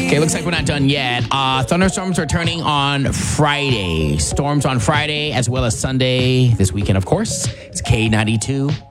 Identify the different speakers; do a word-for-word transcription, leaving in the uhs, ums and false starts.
Speaker 1: Okay, looks like we're not done yet. Uh, thunderstorms are turning on Friday. Storms on Friday as well as Sunday this weekend, of course. It's K ninety-two.